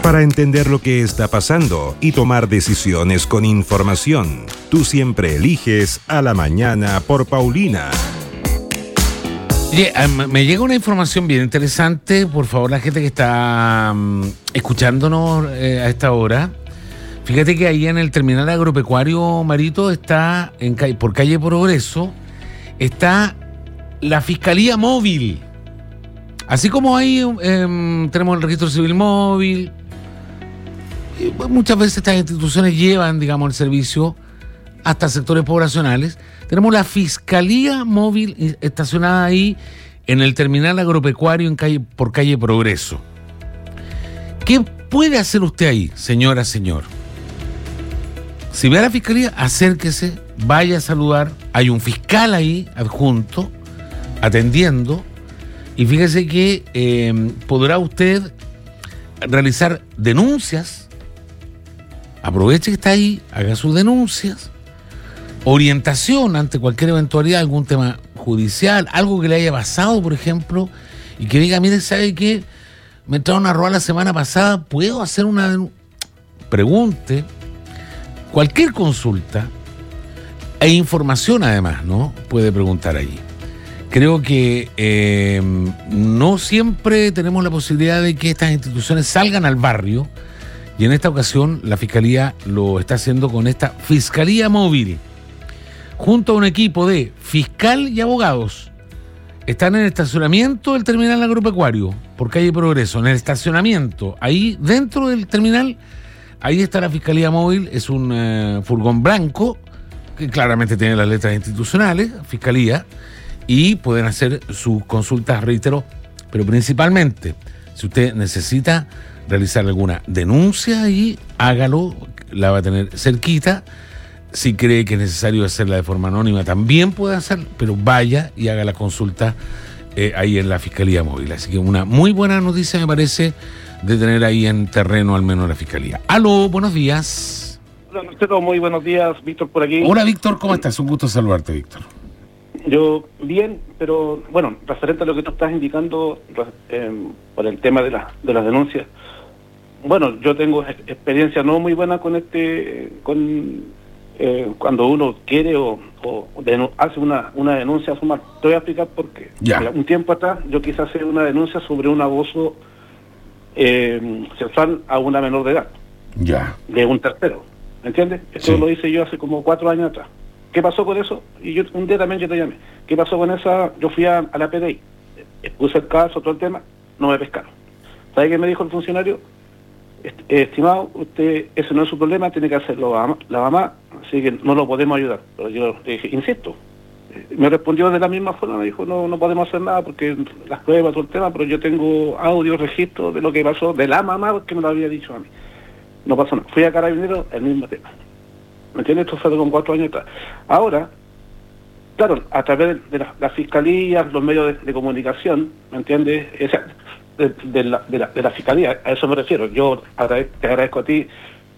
para entender lo que está pasando y tomar decisiones con información. Tú siempre eliges A la Mañana por Paulina. Oye, me llega una información bien interesante. Por favor, la gente que está escuchándonos a esta hora, fíjate que ahí en el terminal agropecuario Marito está, por calle Progreso, está la Fiscalía Móvil. Así como ahí tenemos el registro civil móvil, muchas veces estas instituciones llevan, digamos, el servicio hasta sectores poblacionales. Tenemos la Fiscalía Móvil estacionada ahí en el terminal agropecuario por calle Progreso. ¿Qué puede hacer usted ahí, señora, señor? Si ve a la Fiscalía, acérquese, vaya a saludar. Hay un fiscal ahí adjunto, atendiendo. Y fíjese que podrá usted realizar denuncias. Aproveche que está ahí, haga sus denuncias. Orientación ante cualquier eventualidad, algún tema judicial, algo que le haya pasado, por ejemplo, y que diga, mire, ¿sabe qué? Me entraron a robar la semana pasada, ¿puedo hacer una denuncia? Pregunte. Cualquier consulta e información, además, ¿no? Puede preguntar allí. Creo que no siempre tenemos la posibilidad de que estas instituciones salgan al barrio, y en esta ocasión la Fiscalía lo está haciendo con esta Fiscalía Móvil, junto a un equipo de fiscal y abogados. Están en el estacionamiento del terminal agropecuario, por calle Progreso, en el estacionamiento, ahí dentro del terminal, ahí está la Fiscalía Móvil. Es un furgón blanco, que claramente tiene las letras institucionales, Fiscalía, y pueden hacer sus consultas, reitero, pero principalmente, si usted necesita realizar alguna denuncia ahí, hágalo, la va a tener cerquita. Si cree que es necesario hacerla de forma anónima, también puede hacerlo, pero vaya y haga la consulta ahí en la Fiscalía Móvil. Así que una muy buena noticia, me parece, de tener ahí en terreno al menos la Fiscalía. Aló, buenos días. Hola, Marcelo, muy buenos días, Víctor por aquí. Hola, Víctor, ¿cómo estás? Un gusto saludarte, Víctor. Yo bien, pero bueno, referente a lo que tú estás indicando por el tema de las denuncias, bueno, yo tengo experiencia no muy buena con cuando uno quiere o hace una denuncia formal. Te voy a explicar por qué. Mira, un tiempo atrás yo quise hacer una denuncia sobre un abuso sexual a una menor de edad, de un tercero, ¿me entiendes? Eso lo hice yo hace como 4 años atrás. ¿Qué pasó con eso? Y yo un día también yo te llamé. ¿Qué pasó con esa? Yo fui a la PDI, puse el caso, todo el tema, no me pescaron. ¿Sabe qué me dijo el funcionario? Estimado, usted, ese no es su problema, tiene que hacerlo la mamá, así que no lo podemos ayudar. Pero yo le dije, insisto. Me respondió de la misma forma, me dijo, no podemos hacer nada porque las pruebas, todo el tema, pero yo tengo audio, registro de lo que pasó, de la mamá, porque me lo había dicho a mí. No pasó nada. Fui a Carabineros, el mismo tema. ¿Me entiendes? Esto fue con 4 años atrás. Ahora, claro, a través de las fiscalías, los medios de comunicación, ¿me entiendes? De la fiscalía, a eso me refiero. Yo te agradezco a ti